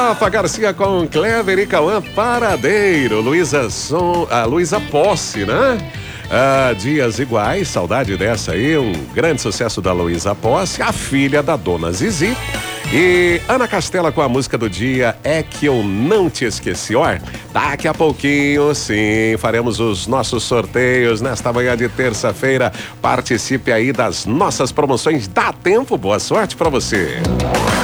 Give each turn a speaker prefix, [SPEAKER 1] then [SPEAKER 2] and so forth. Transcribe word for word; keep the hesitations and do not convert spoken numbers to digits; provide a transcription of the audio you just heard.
[SPEAKER 1] Rafa Garcia com Clever e Cauã Paradeiro. Luísa Som, a Luísa Posse, né? Ah, Dias Iguais, saudade dessa aí, um grande sucesso da Luísa Posse, a filha da dona Zizi. E Ana Castela com a música do dia, É Que Eu Não Te Esqueci. Ó, daqui a pouquinho, sim, faremos os nossos sorteios nesta manhã de terça-feira. Participe aí das nossas promoções. Dá tempo, boa sorte pra você.